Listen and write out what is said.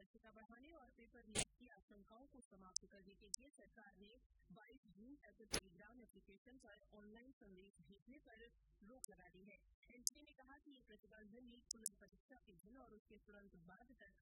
पारदर्शिता बढ़ाने और पेपर लीक की आशंकाओं को समाप्त करने के लिए सरकार ने 22 जून तक टेलीग्राम एप्लीकेशन पर ऑनलाइन संदेश भेजने पर रोक लगा दी है। एनटीए ने कहा कि ये प्रतिबंध नीट पुनर्परीक्षा के दिन और उसके तुरंत बाद तक